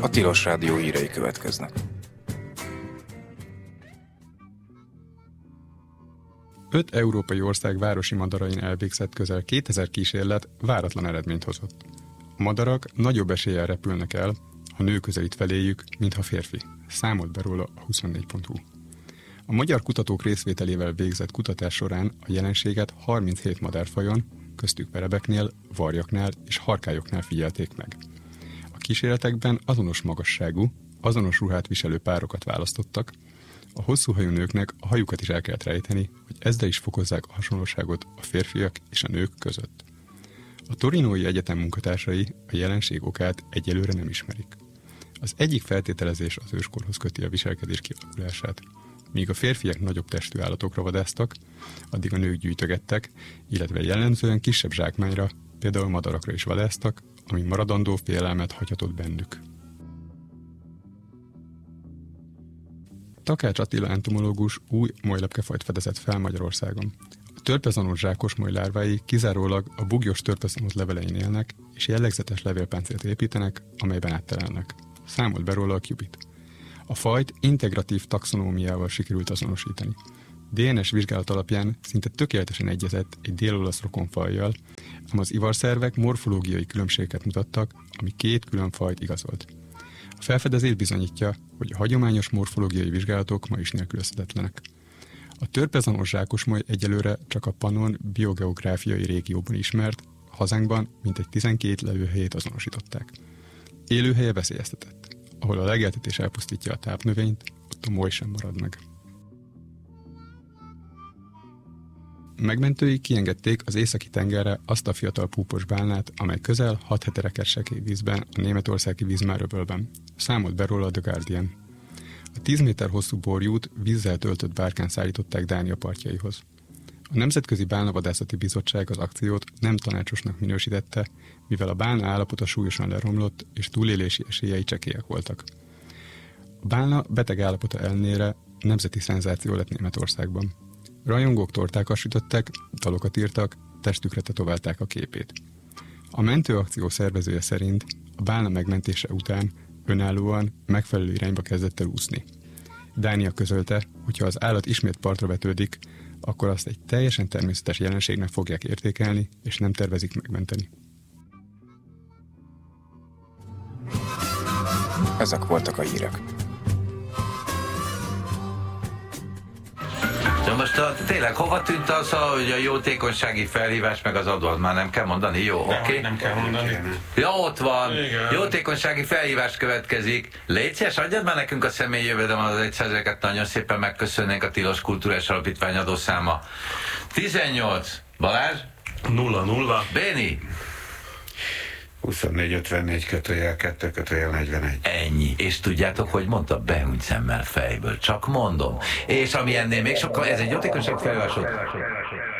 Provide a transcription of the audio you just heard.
A Tilos Rádió hírei következnek. 5 európai ország városi madarain elvégzett közel 2000 kísérlet váratlan eredményt hozott. A madarak nagyobb eséllyel repülnek el, ha nő közelít feléjük, mint ha férfi. Számolt be róla a 24.hu. A magyar kutatók részvételével végzett kutatás során a jelenséget 37 madárfajon, köztük verebeknél, varjaknál és harkályoknál figyelték meg. A kísérletekben azonos magasságú, azonos ruhát viselő párokat választottak, a hosszúhajú nőknek a hajukat is el kellett rejteni, hogy ezzel is fokozzák a hasonlóságot a férfiak és a nők között. A Torinói Egyetem munkatársai a jelenség okát egyelőre nem ismerik. Az egyik feltételezés az őskorhoz köti a viselkedés kialakulását. Míg a férfiak nagyobb testű állatokra vadásztak, addig a nők gyűjtögettek, illetve jellemzően kisebb zsákmányra, például madarakra is vadásztak, ami maradandó félelmet hagyhatott bennük. Takács Attila entomológus új molylepkefajt fedezett fel Magyarországon. A törpezanót zsákosmoly lárvái kizárólag a bugyos törpezanót levelein élnek, és jellegzetes levélpáncélt építenek, amelyben áttelelnek. Számolt be róla a Qubit. A fajt integratív taxonómiával sikerült azonosítani. DNS vizsgálat alapján szinte tökéletesen egyezett egy dél-olasz rokonfajjal, ám az ivarszervek morfológiai különbségeket mutattak, ami 2 külön fajt igazolt. A felfedezés bizonyítja, hogy a hagyományos morfológiai vizsgálatok ma is nélkülözhetetlenek. A törpezanós zsákosmoly egyelőre csak a Pannon biogeográfiai régióban ismert, hazánkban mintegy 12 lelőhelyét azonosították. Élőhelye veszélyeztetett. Ahol a legeltetés elpusztítja a tápnövényt, ott a moly sem marad meg. Megmentői kiengedték az északi tengerre azt a fiatal púpos bálnát, amely közel 6 hete rekedt sekély vízben a németországi vízmáröbölben. Számolt be róla a The Guardian. A 10 méter hosszú borjút vízzel töltött bárkán szállították Dánia partjaihoz. A Nemzetközi Bálnavadászati Bizottság az akciót nem tanácsosnak minősítette, mivel a bálna állapota súlyosan leromlott és túlélési esélyei csekélyek voltak. A bálna beteg állapota ellenére nemzeti szenzáció lett Németországban. Rajongók tortákat sütöttek, dalokat írtak, testükre tetoválták a képét. A mentőakció szervezője szerint a bálna megmentése után önállóan megfelelő irányba kezdett el úszni. Dánia közölte, hogyha az állat ismét partra vetődik, akkor azt egy teljesen természetes jelenségnek fogják értékelni, és nem tervezik megmenteni. Ezek voltak a hírek. De most tényleg hova tűnt az, hogy a jótékonysági felhívás meg az adót már nem kell mondani? Jó, oké? Okay. Nem kell mondani. Ja, ott van. Igen. Jótékonysági felhívás következik. Légy szíves, adjad már nekünk a személyi jövedelem az 100-eket, nagyon szépen megköszönnénk. A Tilos Kulturális Alapítvány adószáma 18. Balázs? 00. Béni? 24-54-2-41. Ennyi. És tudjátok, hogy mondta? Behúny szemmel fejből. Csak mondom. És ami ennél még sokkal, ez egy jótékonysági felhívás.